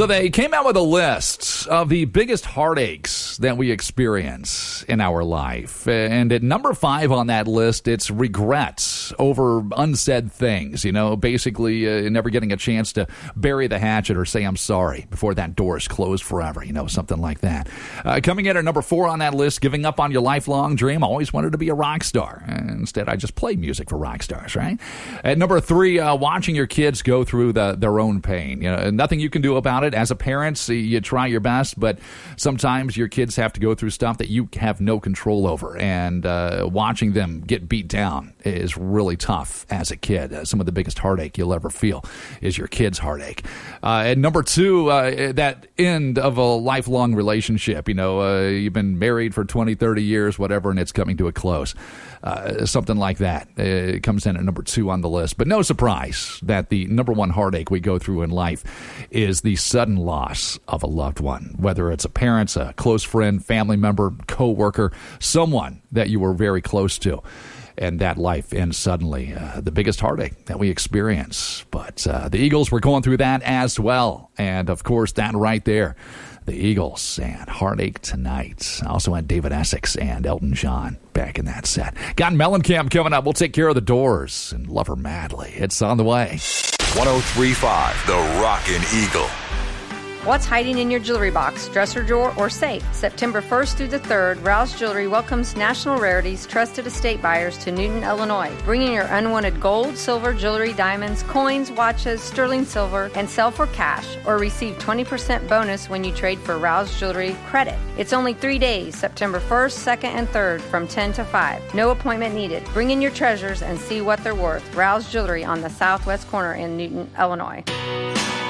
So they came out with a list of the biggest heartaches that we experience in our life. And at number 5 on that list, it's regrets over unsaid things. You know, basically never getting a chance to bury the hatchet or say I'm sorry before that door is closed forever. You know, something like that. Coming in at number 4 on that list, giving up on your lifelong dream. I always wanted to be a rock star. Instead, I just play music for rock stars, right? At number 3, watching your kids go through their own pain. You know, nothing you can do about it. As a parent, you try your best, but sometimes your kids have to go through stuff that you have no control over, and watching them get beat down is really tough as a kid. Some of the biggest heartache you'll ever feel is your kid's heartache. At number 2, that end of a lifelong relationship. You know, you've been married for 20, 30 years, whatever, and it's coming to a close. Something like that. It comes in at number 2 on the list. But no surprise that the number 1 heartache we go through in life is the sudden loss of a loved one, whether it's a parent, a close friend, family member, co-worker, someone that you were very close to. And that life ends suddenly. The biggest heartache that we experience. But the Eagles were going through that as well. And, of course, that right there, the Eagles and Heartache Tonight. Also had David Essex and Elton John back in that set. Got Mellencamp coming up. We'll take care of the Doors and Love Her Madly. It's on the way. 103.5 The Rockin' Eagle. What's hiding in your jewelry box, dresser drawer, or safe? September 1st through the 3rd, Rouse Jewelry welcomes National Rarities trusted estate buyers to Newton, Illinois. Bring in your unwanted gold, silver, jewelry, diamonds, coins, watches, sterling silver, and sell for cash, or receive 20% bonus when you trade for Rouse Jewelry credit. It's only 3 days, September 1st, 2nd, and 3rd from 10 to 5. No appointment needed. Bring in your treasures and see what they're worth. Rouse Jewelry on the southwest corner in Newton, Illinois.